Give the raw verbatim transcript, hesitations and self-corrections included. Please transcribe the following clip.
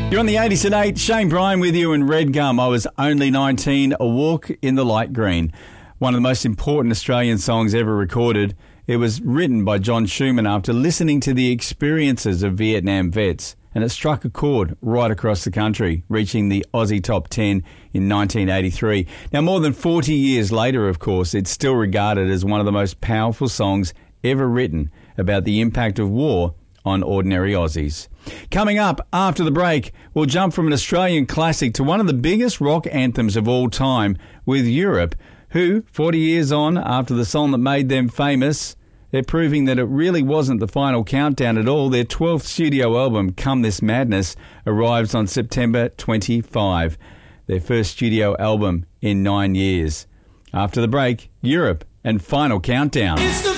You're on the eighties at eight. Shane Bryan with you and Red Gum. I was only nineteen, A Walk in the Light Green. One of the most important Australian songs ever recorded. It was written by John Schumann after listening to the experiences of Vietnam vets, and it struck a chord right across the country, reaching the Aussie top ten in nineteen eighty-three. Now, more than forty years later, of course, it's still regarded as one of the most powerful songs ever written about the impact of war on ordinary Aussies. Coming up after the break, we'll jump from an Australian classic to one of the biggest rock anthems of all time with Europe, who, forty years on after the song that made them famous, they're proving that it really wasn't the final countdown at all. Their twelfth studio album, Come This Madness, arrives on September twenty-fifth. Their first studio album in nine years. After the break, Europe and Final Countdown. It's the